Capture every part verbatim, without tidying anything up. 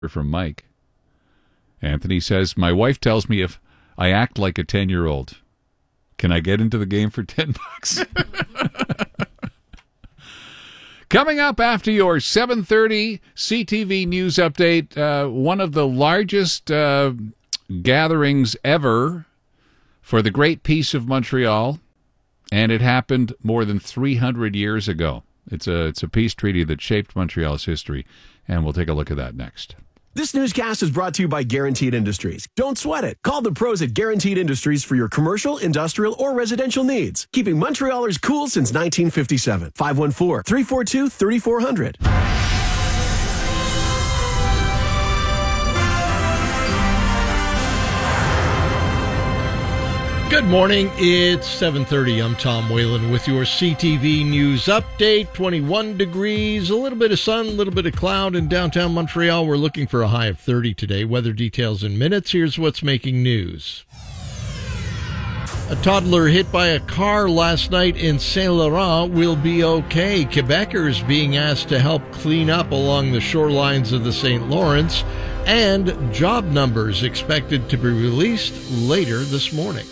from Mike. Anthony says, my wife tells me if I act like a ten-year-old, can I get into the game for ten bucks? Coming up after your seven thirty C T V News Update, uh, one of the largest uh, gatherings ever for the Great Peace of Montreal, and it happened more than three hundred years ago. It's a, it's a peace treaty that shaped Montreal's history, and we'll take a look at that next. This newscast is brought to you by Guaranteed Industries. Don't sweat it. Call the pros at Guaranteed Industries for your commercial, industrial, or residential needs. Keeping Montrealers cool since nineteen fifty-seven. five one four, three four two, three four zero zero. Good morning. It's seven thirty. I'm Tom Whalen with your C T V News Update. twenty-one degrees, a little bit of sun, a little bit of cloud in downtown Montreal. We're looking for a high of thirty today. Weather details in minutes. Here's what's making news. A toddler hit by a car last night in Saint Laurent will be okay. Quebecers being asked to help clean up along the shorelines of the Saint Lawrence, and job numbers expected to be released later this morning.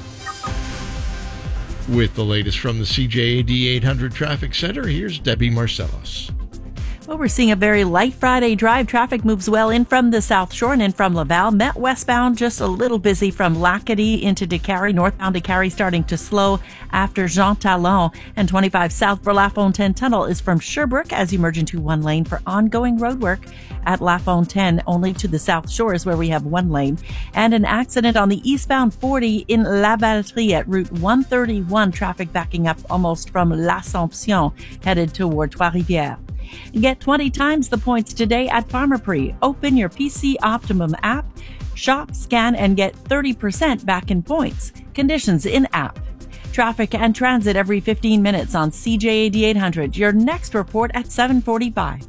With the latest from the C J A D eight hundred Traffic Center, here's Debbie Marcellos. Well, we're seeing a very light Friday drive. Traffic moves well in from the South Shore and in from Laval. Met westbound, just a little busy from Lacadie into Décarie. Northbound Décarie starting to slow after Jean Talon. And twenty-five south for La Fontaine Tunnel is from Sherbrooke as you merge into one lane for ongoing road work at La Fontaine. Only to the South Shore is where we have one lane. And an accident on the eastbound forty in La Valtrie at Route one thirty-one. Traffic backing up almost from L'Assomption headed toward Trois-Rivières. Get twenty times the points today at Pharmaprix. Open your P C Optimum app, shop, scan, and get thirty percent back in points. Conditions in app. Traffic and transit every fifteen minutes on C J A D eight hundred. Your next report at seven forty-five.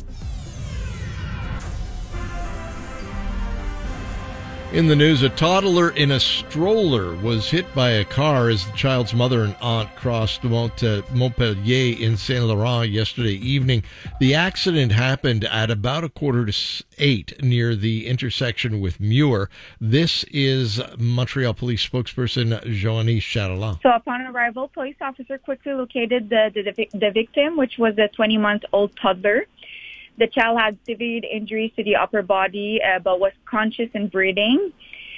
In the news, a toddler in a stroller was hit by a car as the child's mother and aunt crossed Mont- Montpellier in Saint Laurent yesterday evening. The accident happened at about a quarter to eight near the intersection with Muir. This is Montreal Police spokesperson Joanie Charland. So upon arrival, police officer quickly located the, the, the victim, which was a twenty-month-old toddler. The child had severe injuries to the upper body, uh, but was conscious and breathing.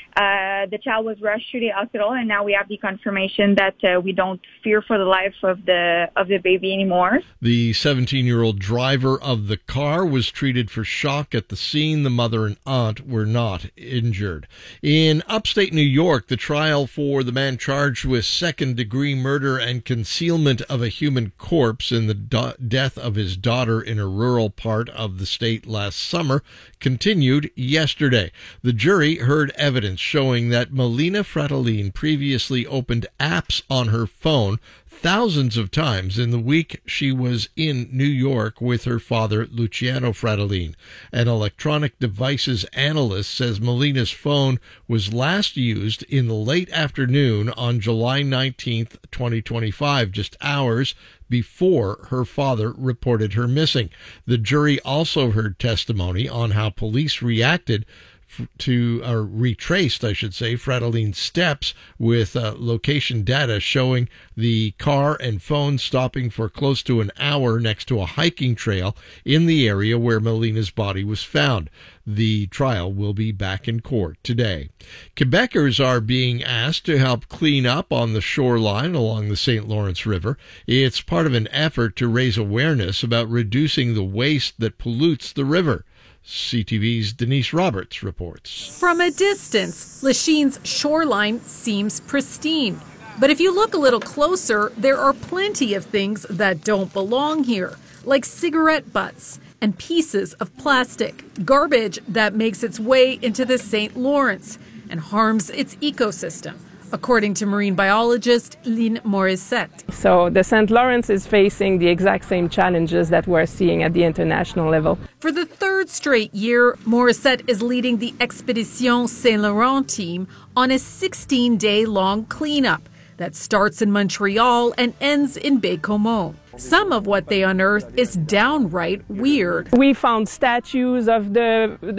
Uh, the child was rushed to the hospital, and now we have the confirmation that uh, we don't fear for the life of the of the baby anymore. The seventeen-year-old driver of the car was treated for shock at the scene. The mother and aunt were not injured. In upstate New York, the trial for the man charged with second-degree murder and concealment of a human corpse in the do- death of his daughter in a rural part of the state last summer continued yesterday. The jury heard evidence showing that Melina Fratellin previously opened apps on her phone thousands of times in the week she was in New York with her father, Luciano Fratellin. An electronic devices analyst says Melina's phone was last used in the late afternoon on July nineteenth, twenty twenty-five, just hours before her father reported her missing. The jury also heard testimony on how police reacted to, or retraced, I should say, Fratellin's steps with uh, location data showing the car and phone stopping for close to an hour next to a hiking trail in the area where Melina's body was found. The trial will be back in court today. Quebecers are being asked to help clean up on the shoreline along the Saint Lawrence River. It's part of an effort to raise awareness about reducing the waste that pollutes the river. C T V's Denise Roberts reports. From a distance, Lachine's shoreline seems pristine. But if you look a little closer, there are plenty of things that don't belong here, like cigarette butts and pieces of plastic, garbage that makes its way into the Saint Lawrence and harms its ecosystem, according to marine biologist Lynn Morissette. So the Saint Lawrence is facing the exact same challenges that we're seeing at the international level. For the third straight year, Morissette is leading the Expedition Saint Laurent team on a sixteen-day long cleanup that starts in Montreal and ends in Baie-Comeau. Some of what they unearth is downright weird. We found statues of the